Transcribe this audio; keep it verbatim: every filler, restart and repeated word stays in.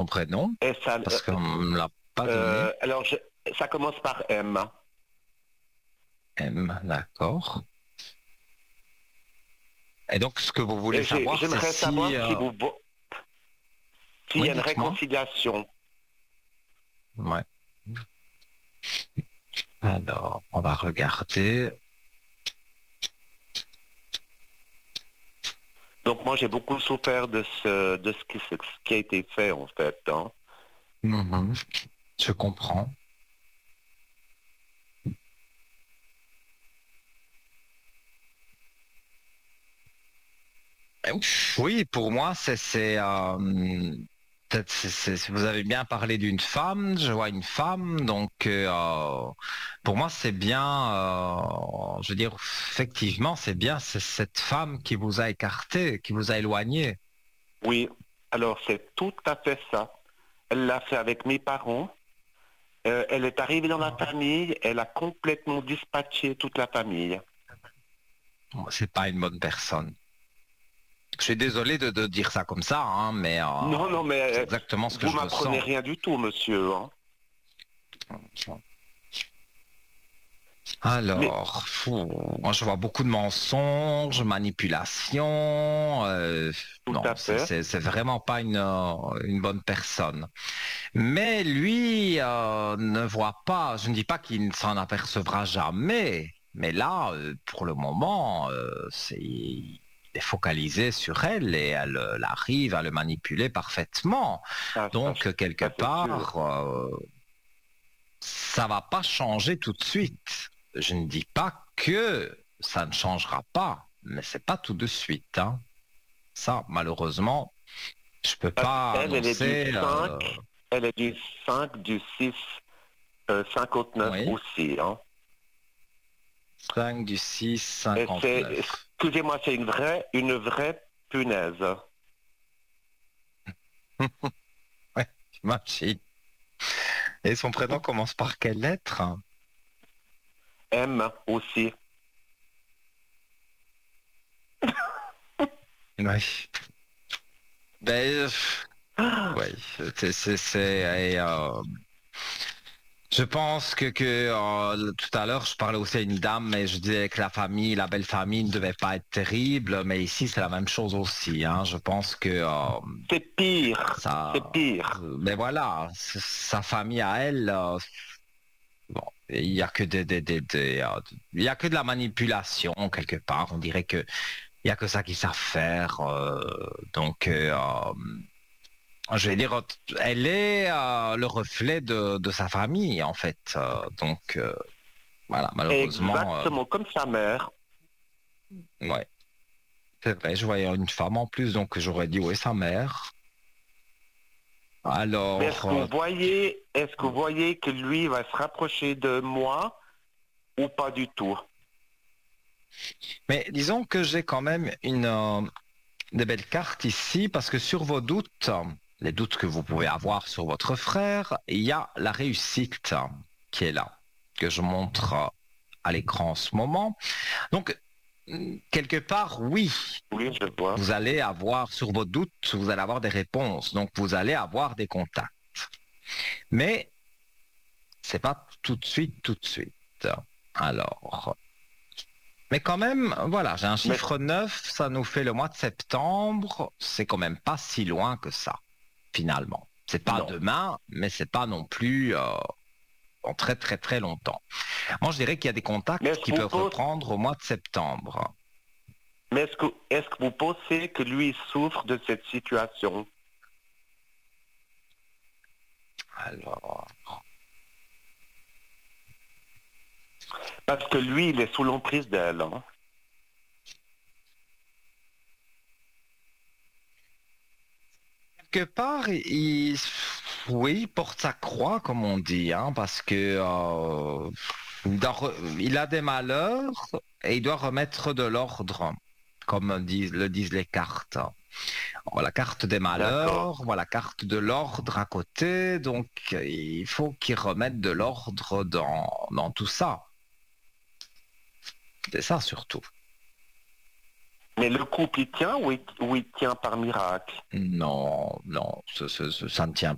prénom? Et ça, Parce qu'on ne me l'a pas donné. euh, alors, je, ça commence par M. M, d'accord. Et donc, ce que vous voulez Et j'ai- savoir, c'est j'aimerais si... savoir si euh, vous, s'il y Oui, a une dites-moi. réconciliation. Ouais. Alors, on va regarder. Donc moi j'ai beaucoup souffert de ce de ce qui, ce qui a été fait en fait. Hein. Mhm. Je comprends. Eh, Oui, pour moi, c'est... c'est, euh, peut-être c'est- c'est- c'est- vous avez bien parlé d'une femme, je vois une femme, donc euh, pour moi, c'est bien... euh, je veux dire, effectivement, c'est bien c'est cette femme qui vous a écarté, qui vous a éloigné. Oui, alors c'est tout à fait ça. Elle l'a fait avec mes parents. Euh, elle est arrivée dans la famille, elle a complètement dispatché toute la famille. C'est pas une bonne personne. Je suis désolé de, de dire ça comme ça, hein, mais euh, Non, non, mais c'est euh, exactement ce que vous je m'apprenez ressens. rien du tout, monsieur. Hein. Mais Alors, fou, moi je vois beaucoup de mensonges, manipulations. euh, tout non, à c'est fait. c'est- c'est vraiment pas une, euh, une bonne personne. Mais lui euh, ne voit pas, je ne dis pas qu'il ne s'en apercevra jamais, mais là, euh, pour le moment, euh, c'est, il est focalisé sur elle et elle, euh, elle arrive à le manipuler parfaitement. Ah, ça, Donc, quelque ça, c'est sûr. part, euh, ça va pas changer tout de suite. Je ne dis pas que ça ne changera pas, mais c'est pas tout de suite, hein. Ça, malheureusement, je peux Parce pas qu'elle, elle est du annoncer. cinq, euh, elle est du cinq, du six, euh, cinquante-neuf Oui, aussi. Hein. cinq du six, Et c'est, cinquante-neuf. excusez-moi, c'est une vraie, une vraie punaise. Ouais, j'imagine. Et son prénom commence par quelle lettre? M aussi. Oui. Ben, euh, ouais, c'est, c'est, c'est, et, euh, je pense que, que euh, tout à l'heure, je parlais aussi à une dame, mais je disais que la famille, la belle famille ne devait pas être terrible, mais ici, c'est la même chose aussi, hein. Je pense que euh, C'est pire. ça, C'est pire. euh, mais voilà, c- sa famille à elle, euh, bon, il y a que des, des, des, des, euh, il y a que de la manipulation quelque part. On dirait que il y a que ça qu'ils savent faire. euh, donc, euh, je vais dire, elle est euh, le reflet de, de sa famille en fait. Euh, donc, euh, voilà, malheureusement, euh, Exactement comme sa mère. ouais, c'est vrai. Je voyais une femme en plus, donc j'aurais dit oui, sa mère. Mais est-ce Alors, que vous euh, voyez, est-ce que vous voyez que lui va se rapprocher de moi ou pas du tout? mais disons que j'ai quand même une euh, des belles cartes ici parce que sur vos doutes, les doutes que vous pouvez avoir sur votre frère, il y a la réussite qui est là, que je montre euh, à l'écran en ce moment. Donc, quelque part, oui, Oui, je vois. vous allez avoir sur vos doutes, vous allez avoir des réponses. Donc, vous allez avoir des contacts. Mais c'est pas tout de suite, tout de suite. Alors, mais quand même, voilà, j'ai un Mais chiffre neuf, ça nous fait le mois de septembre. C'est quand même pas si loin que ça, finalement. C'est pas non. demain, mais c'est pas non plus euh, en très très très longtemps. Moi, je dirais qu'il y a des Mais contacts est-ce que qui vous peuvent pensez, reprendre au mois de septembre. mais est-ce que, est-ce que vous pensez que lui souffre de cette situation? Alors, Parce que lui, il est sous l'emprise d'elle. Hein. quelque part, il, oui, il porte sa croix, comme on dit, hein, parce que euh, il, doit re- il a des malheurs et il doit remettre de l'ordre, comme disent, le disent les cartes. On voit la carte des D'accord. malheurs, on voit la carte de l'ordre à côté, donc il faut qu'il remette de l'ordre dans, dans tout ça. C'est ça surtout. Mais le couple, il tient ou il, ou il tient par miracle? Non, non, ce- ce- ce- ça ne tient